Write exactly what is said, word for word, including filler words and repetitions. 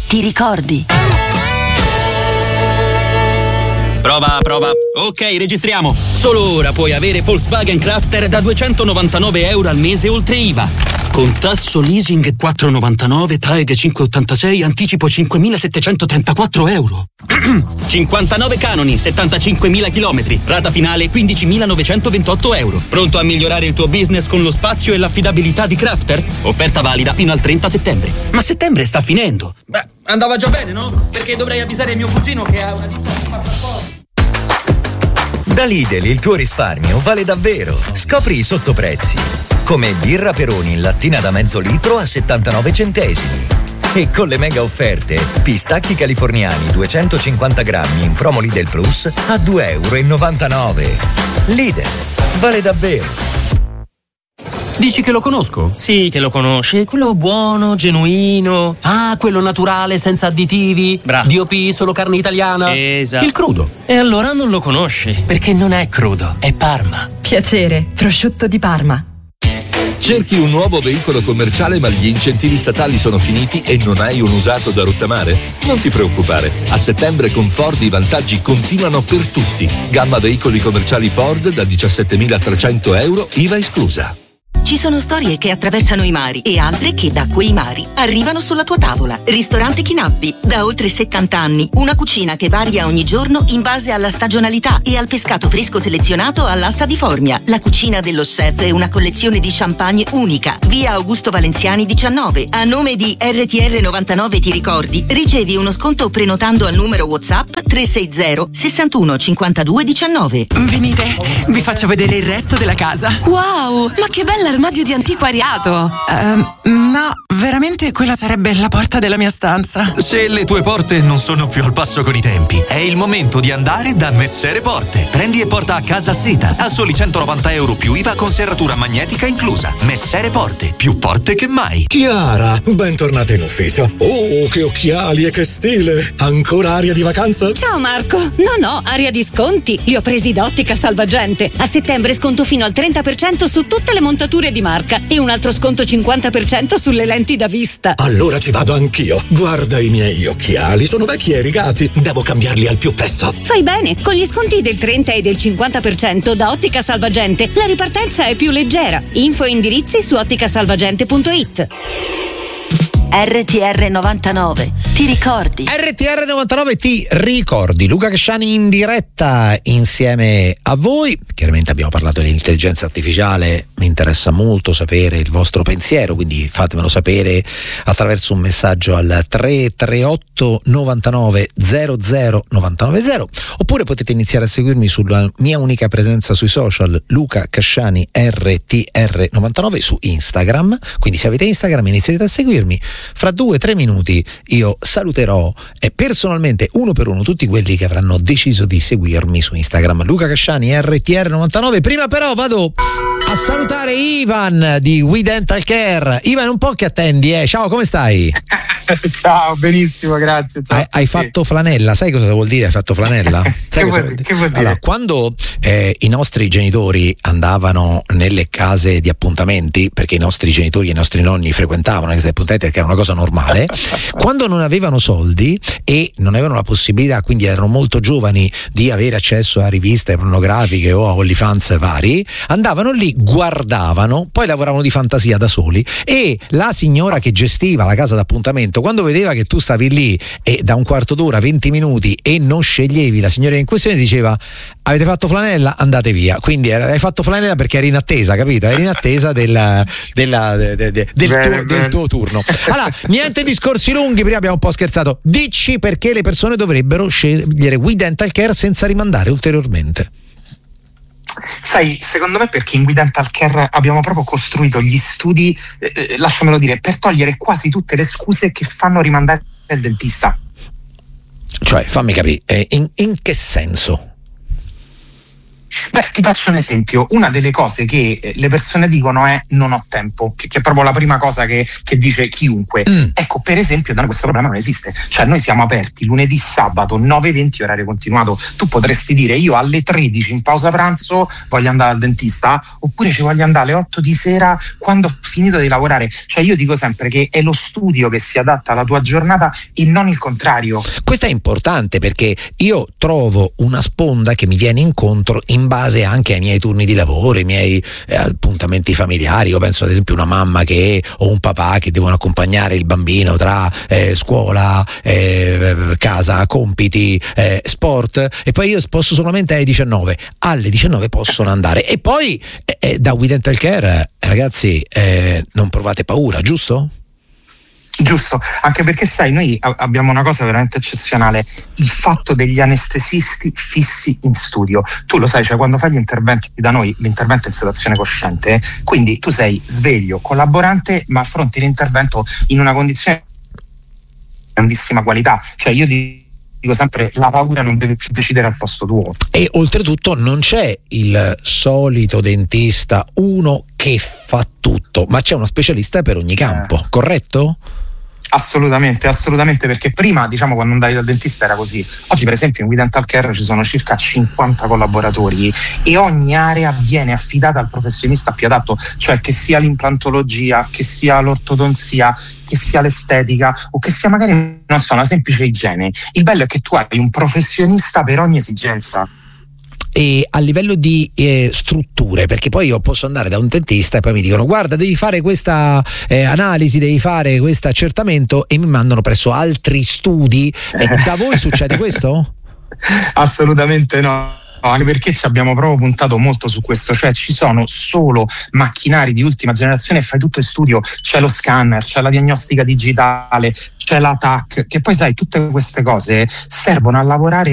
Ti ricordi? Prova, prova. Ok, registriamo. Solo ora puoi avere Volkswagen Crafter da duecentonovantanove euro al mese oltre I V A. Con tasso leasing quattro virgola novantanove, T A E G cinque virgola ottantasei, anticipo cinquemilasettecentotrentaquattro euro. cinquantanove canoni, settantacinquemila chilometri, rata finale quindicimilanovecentoventotto euro. Pronto a migliorare il tuo business con lo spazio e l'affidabilità di Crafter? Offerta valida fino al trenta settembre. Ma settembre sta finendo. Beh, andava già bene, no? Perché dovrei avvisare mio cugino che ha una ditta. Da Lidl il tuo risparmio vale davvero. Scopri i sottoprezzi. Come birra Peroni in lattina da mezzo litro a settantanove centesimi. E con le mega offerte, pistacchi californiani duecentocinquanta grammi in promo Lidl Plus a due e novantanove euro. Lidl, vale davvero. Dici che lo conosco? Sì, che lo conosci. Quello buono, genuino. Ah, quello naturale, senza additivi. Bravo. D O P, solo carne italiana. Esatto. Il crudo. E allora non lo conosci, perché non è crudo, è Parma. Piacere, prosciutto di Parma. Cerchi un nuovo veicolo commerciale ma gli incentivi statali sono finiti e non hai un usato da rottamare? Non ti preoccupare, a settembre con Ford i vantaggi continuano per tutti. Gamma veicoli commerciali Ford da diciassettemilatrecento euro, I V A esclusa. Ci sono storie che attraversano i mari e altre che da quei mari arrivano sulla tua tavola. Ristorante Chinabbi, da oltre settanta anni. Una cucina che varia ogni giorno in base alla stagionalità e al pescato fresco selezionato all'asta di Formia. La cucina dello chef è una collezione di champagne unica. Via Augusto Valenziani diciannove. A nome di R T R novantanove Ti ricordi, ricevi uno sconto prenotando al numero WhatsApp tre sei zero sessantuno cinquantadue diciannove. Venite, vi faccio vedere il resto della casa. Wow, ma che bella armadio di antiquariato. Uh, no, veramente quella sarebbe la porta della mia stanza. Se le tue porte non sono più al passo con i tempi, è il momento di andare da Messere Porte. Prendi e porta a casa seta a soli centonovanta euro più I V A con serratura magnetica inclusa. Messere Porte, più porte che mai. Chiara, bentornata in ufficio. Oh, che occhiali e che stile. Ancora aria di vacanza? Ciao Marco. No, no, aria di sconti. Li ho presi da Ottica Salvagente. A settembre sconto fino al trenta per cento su tutte le montature di marca e un altro sconto cinquanta per cento sulle lenti da vista. Allora ci vado anch'io. Guarda i miei occhiali, sono vecchi e rigati. Devo cambiarli al più presto. Fai bene, con gli sconti del trenta e del cinquanta per cento da Ottica Salvagente la ripartenza è più leggera. Info e indirizzi su otticasalvagente punto it. R T R novantanove, ti ricordi? R T R novantanove ti ricordi. Luca Casciani in diretta insieme a voi. Chiaramente abbiamo parlato di intelligenza artificiale, mi interessa molto sapere il vostro pensiero, quindi fatemelo sapere attraverso un messaggio al tre tre otto novantanove zero zero novantanove zero, oppure potete iniziare a seguirmi sulla mia unica presenza sui social, Luca Casciani R T R novantanove su Instagram. Quindi se avete Instagram iniziate a seguirmi. Fra due o tre minuti io saluterò eh, personalmente uno per uno tutti quelli che avranno deciso di seguirmi su Instagram, Luca Casciani R T R novantanove. Prima però vado a salutare Ivan di We Dental Care. Ivan, un po' che attendi, eh? Ciao, come stai? Ciao, benissimo, grazie. Ciao, hai, hai fatto flanella, sai cosa vuol dire hai fatto flanella? Sai che, cosa vuol, che vuol dire? Allora, quando eh, i nostri genitori andavano nelle case di appuntamenti, perché i nostri genitori e i nostri nonni frequentavano le case di appuntamenti perché era una cosa normale, quando non avevano soldi e non avevano la possibilità, quindi erano molto giovani, di avere accesso a riviste pornografiche o a OnlyFans vari, andavano lì, guardavano, poi lavoravano di fantasia da soli e la signora che gestiva la casa d'appuntamento, quando vedeva che tu stavi lì e da un quarto d'ora, venti minuti e non sceglievi la signora in questione, diceva: avete fatto flanella? Andate via. Quindi hai fatto flanella perché eri in attesa, capito? Eri in attesa della, della, de, de, de, del, bene, tuo, bene. del tuo turno. Allora, niente discorsi lunghi, prima abbiamo un po' scherzato. Dici perché le persone dovrebbero scegliere We Dental Care senza rimandare ulteriormente. Sai, secondo me perché in We Dental Care abbiamo proprio costruito gli studi, eh, lasciamelo dire, per togliere quasi tutte le scuse che fanno rimandare il dentista. Cioè, fammi capire, eh, in, in che senso? Beh, ti faccio un esempio. Una delle cose che le persone dicono è non ho tempo, che, che è proprio la prima cosa che, che dice chiunque. Mm. Ecco, per esempio, da noi questo problema non esiste. Cioè, noi siamo aperti lunedì, sabato, nove e venti orario continuato. Tu potresti dire io alle tredici in pausa pranzo voglio andare al dentista, oppure ci voglio andare alle otto di sera quando ho finito di lavorare. Cioè, io dico sempre che è lo studio che si adatta alla tua giornata e non il contrario. Questo è importante perché io trovo una sponda che mi viene incontro in base anche ai miei turni di lavoro, ai miei eh, appuntamenti familiari. Io penso ad esempio a una mamma che o un papà che devono accompagnare il bambino tra eh, scuola, eh, casa, compiti, eh, sport, e poi io posso solamente alle diciannove. Alle diciannove possono andare. E poi eh, eh, da We Dental Care, ragazzi, eh, non provate paura, giusto? Giusto, anche perché sai, noi abbiamo una cosa veramente eccezionale, il fatto degli anestesisti fissi in studio. Tu lo sai, cioè quando fai gli interventi da noi, l'intervento è in sedazione cosciente, eh? Quindi tu sei sveglio, collaborante, ma affronti l'intervento in una condizione di grandissima qualità. Cioè io dico sempre, la paura non deve più decidere al posto tuo. E oltretutto non c'è il solito dentista, uno che fa tutto, ma c'è uno specialista per ogni campo, eh. corretto? Assolutamente, assolutamente, perché prima, diciamo, quando andavi dal dentista era così. Oggi per esempio in We Dental Care ci sono circa cinquanta collaboratori e ogni area viene affidata al professionista più adatto, cioè che sia l'implantologia, che sia l'ortodonzia, che sia l'estetica o che sia magari, non so, una semplice igiene. Il bello è che tu hai un professionista per ogni esigenza. E a livello di eh, strutture, perché poi io posso andare da un dentista e poi mi dicono guarda devi fare questa eh, analisi, devi fare questo accertamento e mi mandano presso altri studi. Eh, da voi succede questo? Assolutamente no. Anche perché ci abbiamo proprio puntato molto su questo, cioè ci sono solo macchinari di ultima generazione e fai tutto in studio, c'è lo scanner, c'è la diagnostica digitale, c'è la T A C, che poi sai tutte queste cose servono a lavorare